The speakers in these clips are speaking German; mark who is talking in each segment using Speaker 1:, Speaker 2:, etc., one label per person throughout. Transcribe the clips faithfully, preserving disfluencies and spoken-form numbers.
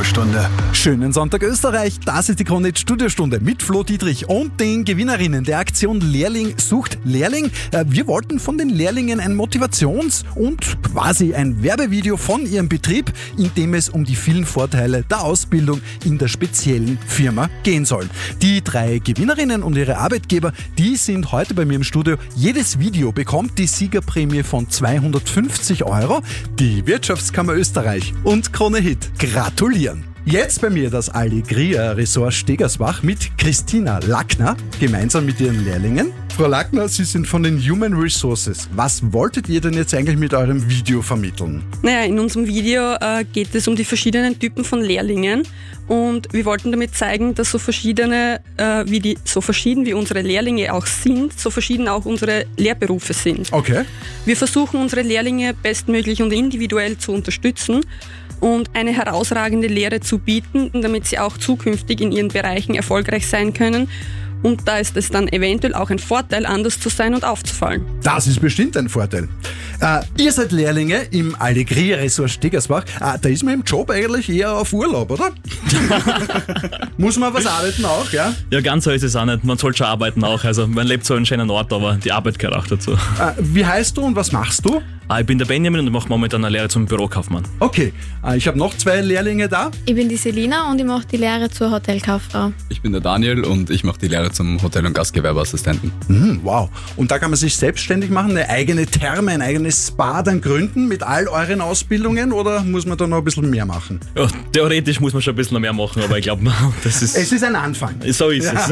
Speaker 1: Studiostunde.
Speaker 2: Schönen Sonntag Österreich, das ist die Krone-Hit Studiostunde mit Flo Dietrich und den Gewinnerinnen der Aktion Lehrling sucht Lehrling. Wir wollten von den Lehrlingen ein Motivations- und quasi ein Werbevideo von ihrem Betrieb, in dem es um die vielen Vorteile der Ausbildung in der speziellen Firma gehen soll. Die drei Gewinnerinnen und ihre Arbeitgeber, die sind heute bei mir im Studio. Jedes Video bekommt die Siegerprämie von zweihundertfünfzig Euro. Die Wirtschaftskammer Österreich und Krone-Hit gratulieren. Jetzt bei mir das Allegria Resort Stegersbach mit Christina Lackner, gemeinsam mit ihren Lehrlingen. Frau Lackner, Sie sind von den Human Resources. Was wolltet ihr denn jetzt eigentlich mit eurem Video vermitteln?
Speaker 3: Naja, in unserem Video äh, geht es um die verschiedenen Typen von Lehrlingen und wir wollten damit zeigen, dass so verschiedene, äh, wie die, so verschieden wie unsere Lehrlinge auch sind, so verschieden auch unsere Lehrberufe sind.
Speaker 2: Okay.
Speaker 3: Wir versuchen unsere Lehrlinge bestmöglich und individuell zu unterstützen und eine herausragende Lehre zu bieten, damit sie auch zukünftig in ihren Bereichen erfolgreich sein können. Und da ist es dann eventuell auch ein Vorteil, anders zu sein und aufzufallen.
Speaker 2: Das ist bestimmt ein Vorteil. Äh, ihr seid Lehrlinge im Allegria Resort Stegersbach. Äh, da ist man im Job eigentlich eher auf Urlaub, oder? Muss man was arbeiten auch, ja?
Speaker 4: Ja, ganz so ist es auch nicht. Man soll schon arbeiten auch. Also man lebt so einen schönen Ort, aber die Arbeit gehört auch dazu.
Speaker 2: Äh, wie heißt du und was machst du?
Speaker 4: Ich bin der Benjamin und ich mache momentan eine Lehre zum Bürokaufmann.
Speaker 2: Okay, ich habe noch zwei Lehrlinge da.
Speaker 5: Ich bin die Selina und ich mache die Lehre zur Hotelkauffrau.
Speaker 6: Ich bin der Daniel und ich mache die Lehre zum Hotel- und Gastgewerbeassistenten.
Speaker 2: Mhm, wow. Und da kann man sich selbstständig machen, eine eigene Therme, ein eigenes Spa dann gründen mit all euren Ausbildungen oder muss man da noch ein bisschen mehr machen?
Speaker 4: Ja, theoretisch muss man schon ein bisschen mehr machen, aber ich glaube, das ist...
Speaker 2: Es ist ein Anfang.
Speaker 4: So ist es.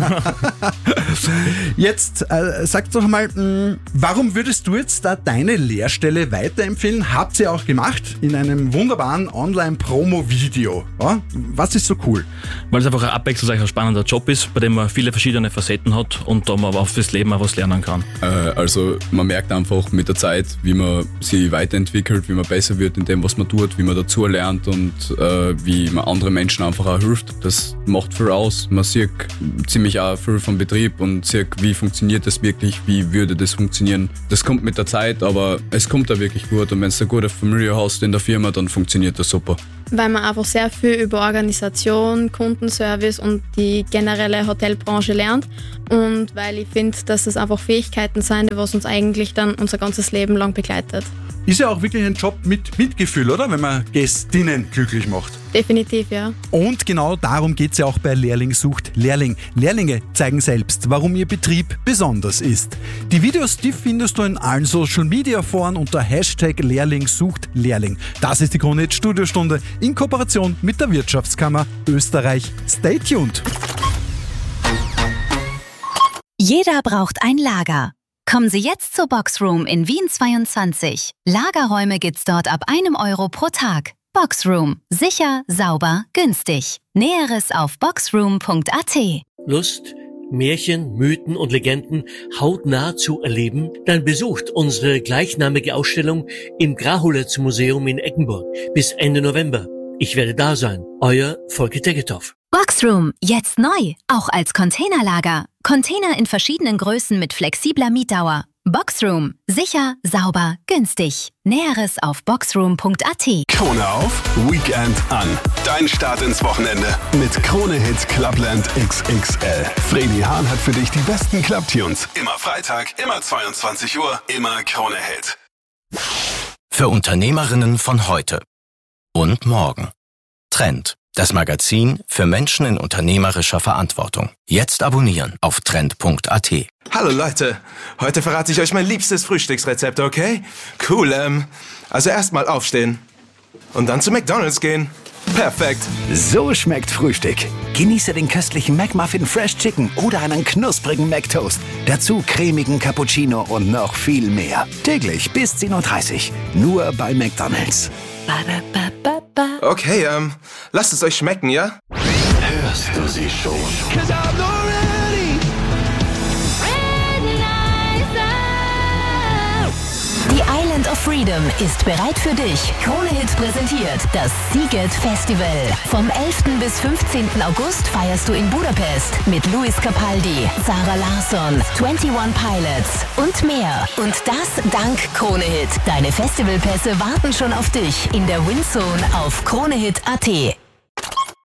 Speaker 2: Jetzt äh, sag doch mal, mh, warum würdest du jetzt da deine Lehrstelle weiterempfehlen? Habt ihr auch gemacht in einem wunderbaren Online-Promo-Video. Ja? Was ist so cool?
Speaker 4: Weil es einfach ein abwechslungsreicher, spannender Job ist, bei dem man viele verschiedene Facetten hat und da man aber auch fürs Leben auch was lernen kann.
Speaker 6: Äh, also man merkt einfach mit der Zeit, wie man sich weiterentwickelt, wie man besser wird in dem, was man tut, wie man dazu lernt und äh, wie man anderen Menschen einfach auch hilft. Das macht viel aus. Man sieht ziemlich auch viel vom Betrieb und sieht, wie funktioniert das wirklich, wie würde das funktionieren. Das kommt mit der Zeit, aber es kommt da wirklich gut und wenn du eine gute Familie hast in der Firma, dann funktioniert das super.
Speaker 5: Weil man einfach sehr viel über Organisation, Kundenservice und die generelle Hotelbranche lernt und weil ich finde, dass das einfach Fähigkeiten sind, was uns eigentlich dann unser ganzes Leben lang begleitet.
Speaker 2: Ist ja auch wirklich ein Job mit Mitgefühl, oder? Wenn man Gästinnen glücklich macht.
Speaker 5: Definitiv, ja.
Speaker 2: Und genau darum geht es ja auch bei Lehrling sucht Lehrling. Lehrlinge zeigen selbst, warum ihr Betrieb besonders ist. Die Videos, die findest du in allen Social-Media-Foren unter Hashtag Lehrling sucht Lehrling. Das ist die Krone-Hit Studiostunde in Kooperation mit der Wirtschaftskammer Österreich. Stay tuned!
Speaker 7: Jeder braucht ein Lager. Kommen Sie jetzt zur Boxroom in Wien zweiundzwanzig. Lagerräume gibt's dort ab einem Euro pro Tag. Boxroom. Sicher, sauber, günstig. Näheres auf boxroom punkt a t.
Speaker 8: Lust, Märchen, Mythen und Legenden hautnah zu erleben? Dann besucht unsere gleichnamige Ausstellung im Grahuletz Museum in Eggenburg bis Ende November. Ich werde da sein. Euer Volker Tegethoff.
Speaker 7: Boxroom, jetzt neu, auch als Containerlager. Container in verschiedenen Größen mit flexibler Mietdauer. Boxroom, sicher, sauber, günstig. Näheres auf boxroom punkt a t.
Speaker 1: Krone auf, Weekend an. Dein Start ins Wochenende mit Krone-Hit Clubland X X L. Fredi Hahn hat für dich die besten Clubtunes. Immer Freitag, immer zweiundzwanzig Uhr, immer Krone-Hit.
Speaker 9: Für Unternehmerinnen von heute und morgen. Trend. Das Magazin für Menschen in unternehmerischer Verantwortung. Jetzt abonnieren auf trend punkt a t.
Speaker 10: Hallo Leute, heute verrate ich euch mein liebstes Frühstücksrezept, okay? Cool, ähm, also erstmal aufstehen und dann zu McDonald's gehen. Perfekt.
Speaker 11: So schmeckt Frühstück. Genieße den köstlichen McMuffin Fresh Chicken oder einen knusprigen McToast. Dazu cremigen Cappuccino und noch viel mehr. Täglich bis zehn Uhr dreißig. Nur bei McDonald's.
Speaker 10: Okay, ähm, lasst es euch schmecken, ja?
Speaker 1: Hörst du sie schon?
Speaker 7: Die Island of Freedom ist bereit für dich. Krone-Hit präsentiert das Sziget Festival. Vom elften bis fünfzehnten August feierst du in Budapest mit Luis Capaldi, Sarah Larsson, einundzwanzig Pilots und mehr. Und das dank Krone-Hit. Deine Festivalpässe warten schon auf dich in der Windzone auf kronehit punkt a t.